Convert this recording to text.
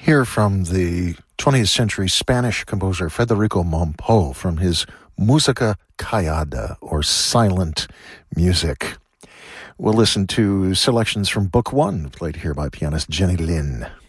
Hear from the 20th century Spanish composer Federico Mompou from his Música Callada, or silent music. We'll listen to selections from Book One, played here by pianist Jenny Lin.